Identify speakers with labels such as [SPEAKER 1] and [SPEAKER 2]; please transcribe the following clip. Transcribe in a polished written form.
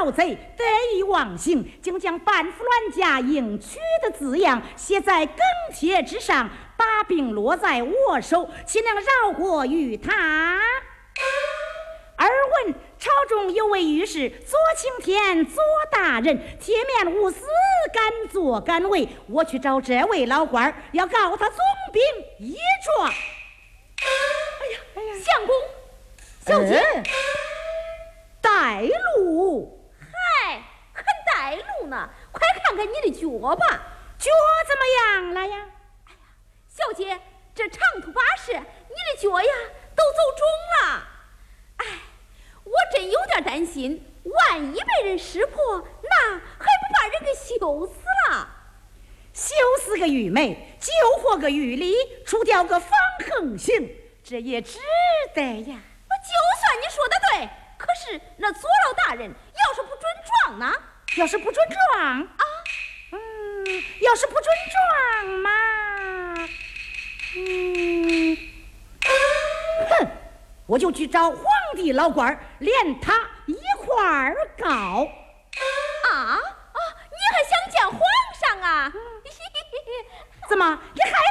[SPEAKER 1] 盗贼得意忘形，竟将半副乱家应娶的字样写在更帖之上，把柄落在我手，岂能饶过于他？耳闻朝中有位御史左青天左大人，铁面无私，敢作敢为，我去找这位老官儿，要告他总兵一状。
[SPEAKER 2] 哎呀，相公，小姐，
[SPEAKER 1] 带路。
[SPEAKER 2] 嗨，还带路呢？快看看你的脚吧，
[SPEAKER 1] 脚怎么样了呀？
[SPEAKER 2] 哎呀，小姐，这长途跋涉，你的脚呀都走肿了。哎，我真有点担心，万一被人识破，那还不把人给羞死了？
[SPEAKER 1] 羞死个玉梅，救活个玉梨，除掉个方横行，这也值得呀。
[SPEAKER 2] 就算你说的对，可是那左老大人要是不准状呢？
[SPEAKER 1] 要是不准状
[SPEAKER 2] 啊，
[SPEAKER 1] 要是不准状嘛，哼，我就去找皇帝老官儿，连他一块儿告。
[SPEAKER 2] 啊，你还想见皇上啊？
[SPEAKER 1] 怎么，你还